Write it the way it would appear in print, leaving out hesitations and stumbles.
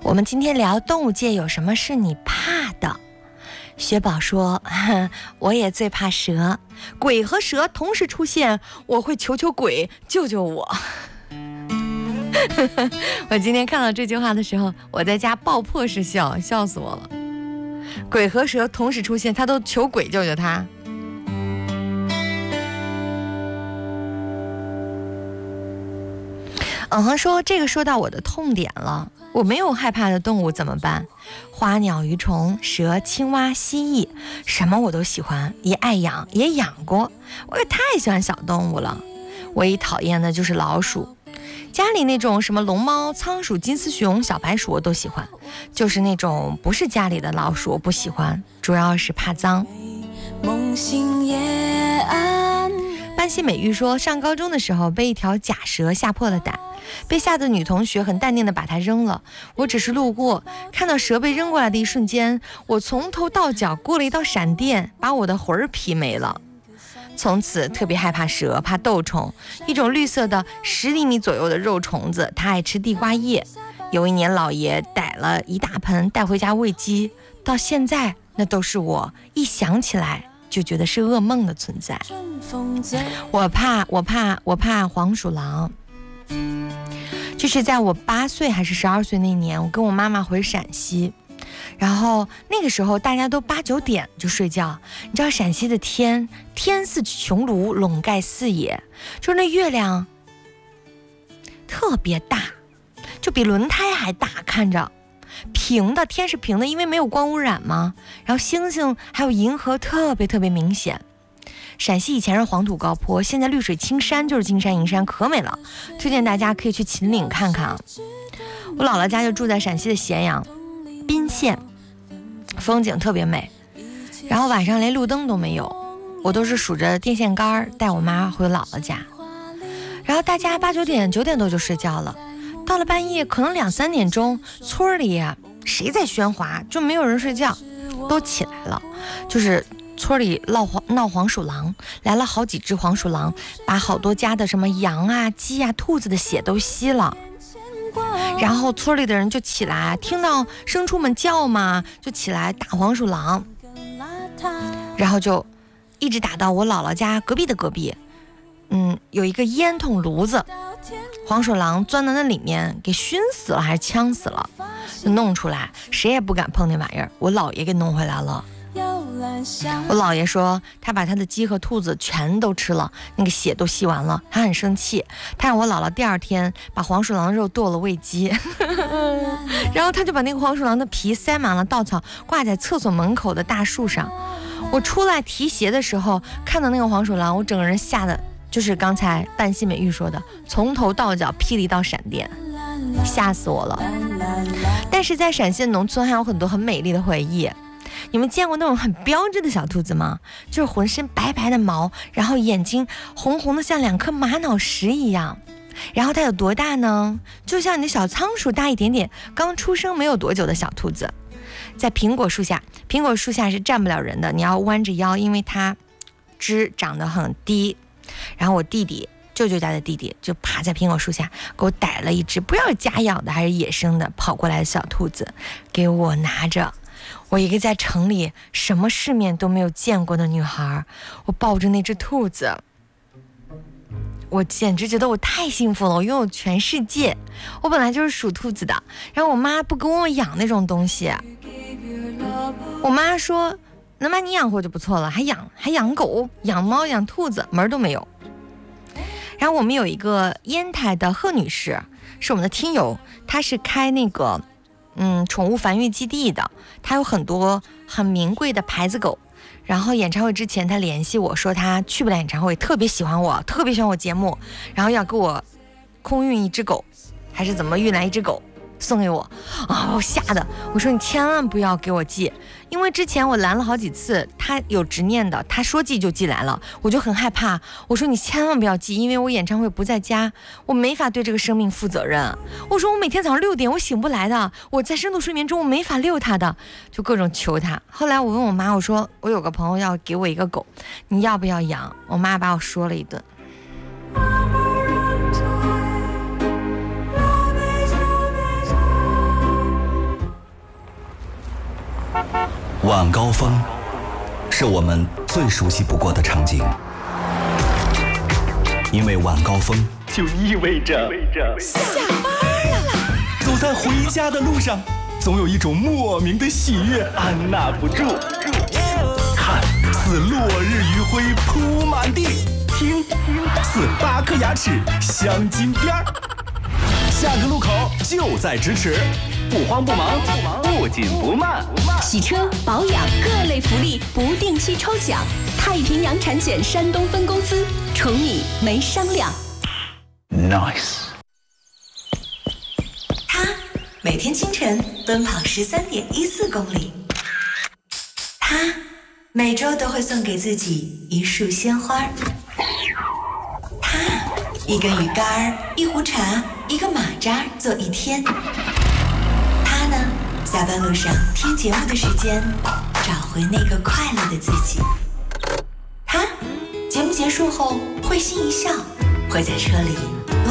我们今天聊动物界有什么是你怕的。雪宝说，我也最怕蛇，鬼和蛇同时出现，我会求求鬼救救我。我今天看到这句话的时候，我在家爆破式笑，笑死我了。鬼和蛇同时出现，他都求鬼救救他。说这个说到我的痛点了，我没有害怕的动物怎么办？花鸟鱼虫、蛇、青蛙、蜥蜴，什么我都喜欢，也爱养，也养过。我也太喜欢小动物了。唯一讨厌的就是老鼠，家里那种什么龙猫、仓鼠、金丝熊、小白鼠我都喜欢，就是那种不是家里的老鼠我不喜欢，主要是怕脏。梦醒夜安。半溪美玉说，上高中的时候被一条假蛇吓破了胆，被吓得女同学很淡定的把它扔了。我只是路过，看到蛇被扔过来的一瞬间，我从头到脚过了一道闪电，把我的魂儿劈没了。从此特别害怕蛇，怕斗虫，一种绿色的10厘米左右的肉虫子，它爱吃地瓜叶。有一年老爷逮了一大盆带回家喂鸡，到现在那都是我一想起来就觉得是噩梦的存在。我怕黄鼠狼。就是在我8岁还是12岁那年，我跟我妈妈回陕西，然后那个时候大家都8、9点就睡觉。你知道陕西的天似穹庐，笼盖四野，就是那月亮特别大，就比轮胎还大，看着平的，天是平的，因为没有光污染嘛。然后星星还有银河特别明显。陕西以前是黄土高坡，现在绿水青山，就是金山银山，可美了，推荐大家可以去秦岭看看。我姥姥家就住在陕西的咸阳彬县，风景特别美，然后晚上连路灯都没有，我都是数着电线杆带我妈回姥姥家。然后大家8、9点9点多就睡觉了，到了半夜可能2、3点钟，村里谁在喧哗，就没有人睡觉，都起来了。就是村里闹黄鼠狼，来了好几只黄鼠狼，把好多家的什么羊啊、鸡啊、兔子的血都吸了。然后村里的人就起来，听到牲畜们叫嘛，就起来打黄鼠狼，然后就一直打到我姥姥家隔壁的隔壁。有一个烟筒炉子，黄鼠狼钻到那里面，给熏死了还是呛死了，就弄出来，谁也不敢碰那玩意儿。我姥爷给弄回来了。我姥爷说他把他的鸡和兔子全都吃了，那个血都吸完了，他很生气，他让我姥姥第2天把黄鼠狼肉剁了喂鸡。然后他就把那个黄鼠狼的皮塞满了稻草，挂在厕所门口的大树上。我出来提鞋的时候看到那个黄鼠狼，我整个人吓得就是刚才半溪美玉说的，从头到脚劈了一道闪电，吓死我了。但是在陕西的农村还有很多很美丽的回忆。你们见过那种很标致的小兔子吗？就是浑身白白的毛，然后眼睛红红的像2颗玛瑙石一样。然后它有多大呢？就像你的小仓鼠大一点点，刚出生没有多久的小兔子。在苹果树下是站不了人的，你要弯着腰，因为它枝长得很低。然后我舅舅家的弟弟就爬在苹果树下，给我逮了一只不知道是家养的还是野生的跑过来的小兔子，给我拿着。我一个在城里什么世面都没有见过的女孩，我抱着那只兔子，我简直觉得我太幸福了，我拥有全世界。我本来就是属兔子的，然后我妈不跟我养那种东西，我妈说能把你养活就不错了，还养狗、养猫、养兔子，门都没有。然后我们有一个烟台的贺女士，是我们的听友，她是开那个宠物繁育基地的，她有很多很名贵的牌子狗。然后演唱会之前她联系我说她去不了演唱会，特别喜欢我节目，然后要给我空运一只狗，还是怎么运来一只狗送给我我吓得我说你千万不要给我寄，因为之前我拦了好几次，他有执念的，他说寄就寄来了，我就很害怕，我说你千万不要寄，因为我演唱会不在家，我没法对这个生命负责任，我说我每天早上6点我醒不来的，我在深度睡眠中我没法遛他的，就各种求他。后来我问我妈，我说我有个朋友要给我一个狗，你要不要养？我妈把我说了一顿。 晚高峰是我们最熟悉不过的场景，因为晚高峰就意味着下班了。 走在回家的路上，总有一种莫名的喜悦按捺不住。看似落日余晖铺满地，听似8颗牙齿镶金边儿。下个路口就在咫尺，不慌不忙，不紧不慢。 洗车保养各类福利不定期抽奖，太平洋产险山东分公司，宠你没商量。 Nice。 他每天清晨奔跑13.14公里，他每周都会送给自己一束鲜花，他一根鱼竿、一壶茶、一个马扎做一天。他呢，下班路上听节目的时间，找回那个快乐的自己。他节目结束后会心一笑，会在车里